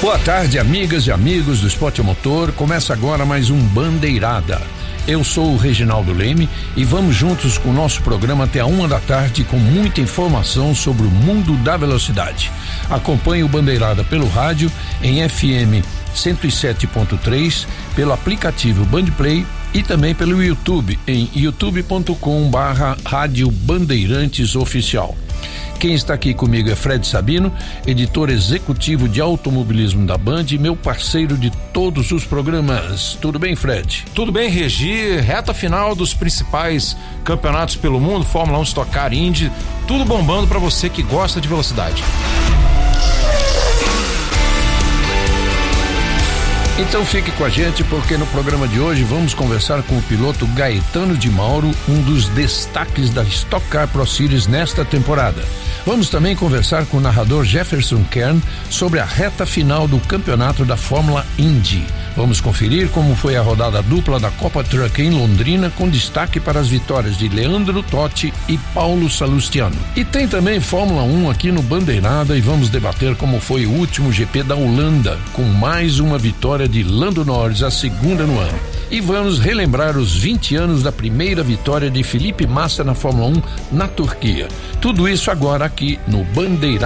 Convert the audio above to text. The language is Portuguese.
Boa tarde, amigas e amigos do Esporte Motor. Começa agora mais um Bandeirada. Eu sou o Reginaldo Leme e vamos juntos com o nosso programa até a 1h com muita informação sobre o mundo da velocidade. Acompanhe o Bandeirada pelo rádio em FM 107.3, pelo aplicativo Bandplay e também pelo YouTube em youtube.com/Rádio Bandeirantes Oficial. Quem está aqui comigo é Fred Sabino, editor executivo de automobilismo da Band e meu parceiro de todos os programas. Tudo bem, Fred? Tudo bem, Regi. Reta final dos principais campeonatos pelo mundo, Fórmula 1, Stock Car, Indy, tudo bombando para você que gosta de velocidade. Então fique com a gente, porque no programa de hoje vamos conversar com o piloto Gaetano de Mauro, um dos destaques da Stock Car Pro Series nesta temporada. Vamos também conversar com o narrador Jefferson Kern sobre a reta final do campeonato da Fórmula Indy. Vamos conferir como foi a rodada dupla da Copa Truck em Londrina, com destaque para as vitórias de Leandro Totti e Paulo Salustiano. E tem também Fórmula 1 aqui no Bandeirada e vamos debater como foi o último GP da Holanda, com mais uma vitória de Lando Norris, a segunda no ano. E vamos relembrar os 20 anos da primeira vitória de Felipe Massa na Fórmula 1 na Turquia. Tudo isso agora aqui no Bandeirada.